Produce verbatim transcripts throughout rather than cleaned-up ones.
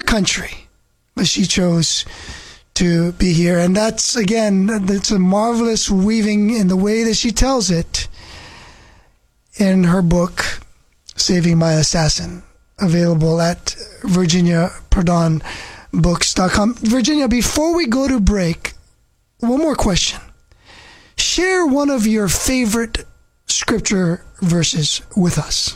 country, but she chose to be here. And that's, again, it's a marvelous weaving in the way that she tells it in her book, Saving My Assassin, available at virginia perdon books dot com. Virginia, before we go to break, one more question. Share one of your favorite scripture verses with us.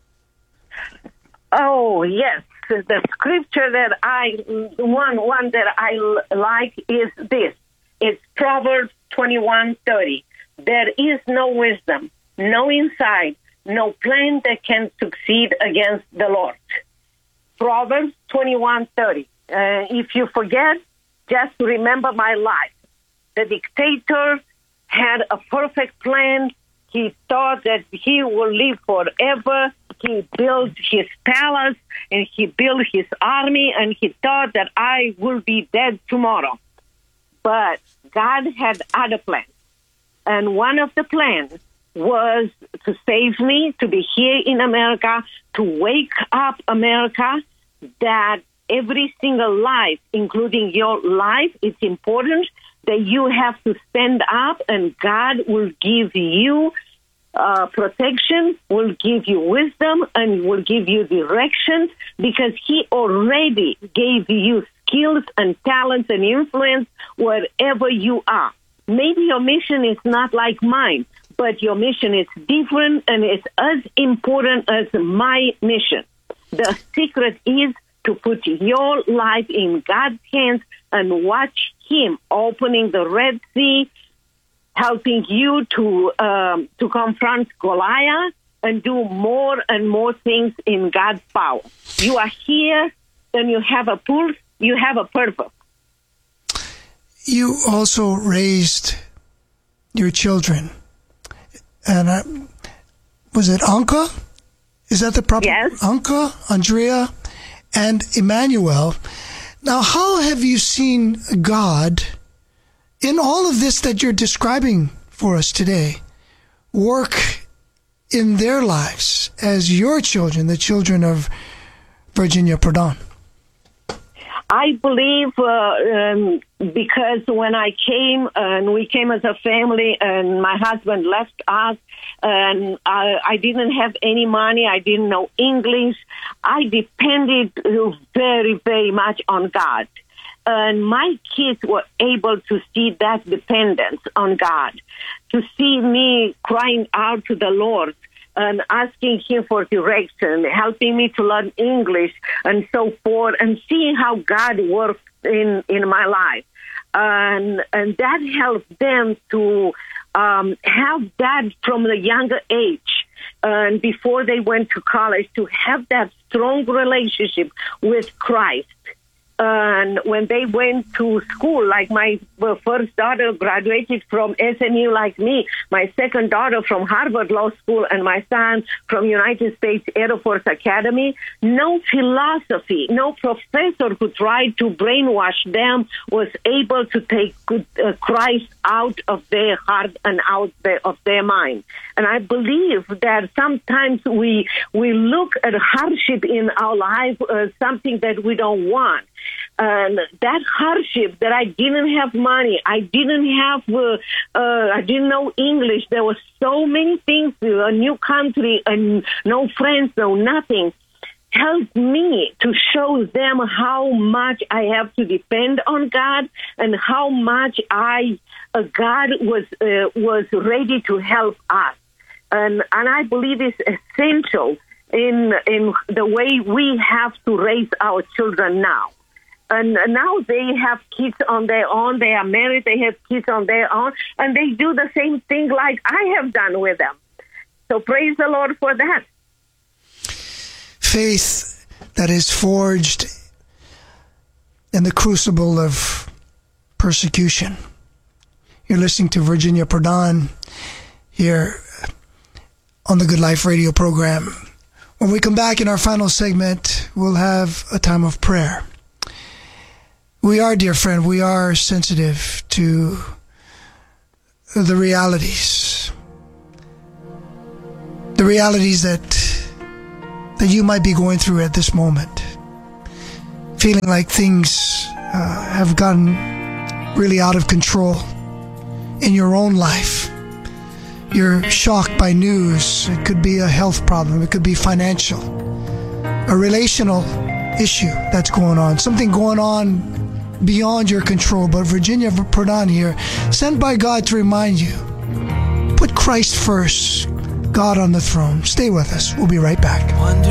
Oh, yes. The scripture that I, one, one that I like is this. It's Proverbs twenty-one thirty. There is no wisdom, no insight, no plan that can succeed against the Lord. Proverbs twenty-one thirty. Uh, if you forget, just remember my life. The dictator had a perfect plan. He thought that he will live forever. He built his palace and he built his army, and he thought that I will be dead tomorrow. But God had other plans. And one of the plans was to save me, to be here in America, to wake up America, that every single life, including your life, it's important that you have to stand up, and God will give you uh, protection, will give you wisdom, and will give you direction, because He already gave you skills and talents and influence wherever you are. Maybe your mission is not like mine, but your mission is different and it's as important as my mission. The secret is to put your life in God's hands and watch Him opening the Red Sea, helping you to um, to confront Goliath and do more and more things in God's power. You are here, and you have a pulse, you have a purpose. You also raised your children. And uh, was it Anka? Is that the proper? Yes. Anka, Andrea, and Emmanuel. Now, how have you seen God in all of this that you're describing for us today work in their lives as your children, the children of Virginia Perdon? I believe uh, um, because when I came, and we came as a family, and my husband left us, and I, I didn't have any money, I didn't know English, I depended very, very much on God. And my kids were able to see that dependence on God, to see me crying out to the Lord and asking Him for direction, helping me to learn English and so forth, and seeing how God works in, in my life. And and that helped them to um, have that from the younger age, and before they went to college, to have that strong relationship with Christ. And when they went to school, like my first daughter graduated from S M U like me, my second daughter from Harvard Law School, and my son from United States Air Force Academy, no philosophy, no professor who tried to brainwash them was able to take good, uh, Christ out of their heart and out their, of their mind. And I believe that sometimes we we look at hardship in our life as something that we don't want. And that hardship that I didn't have money, I didn't have, uh, uh, I didn't know English. There were so many things, a new country, and no friends, no nothing, helped me to show them how much I have to depend on God, and how much I, uh, God was uh, was ready to help us. And and I believe it's essential in in the way we have to raise our children now. And now they have kids on their own. They are married. They have kids on their own. And they do the same thing like I have done with them. So praise the Lord for that. Faith that is forged in the crucible of persecution. You're listening to Virginia Perdon here on the Good Life Radio program. When we come back in our final segment, we'll have a time of prayer. We are, dear friend, we are sensitive to the realities. The realities that that you might be going through at this moment. feeling like things uh, have gotten really out of control in your own life. You're shocked by news. It could be a health problem. It could be financial. A relational issue that's going on. Something going on beyond your control. But Virginia Prodan here, sent by God to remind you, put Christ first, God on the throne. Stay with us. We'll be right back. Wonder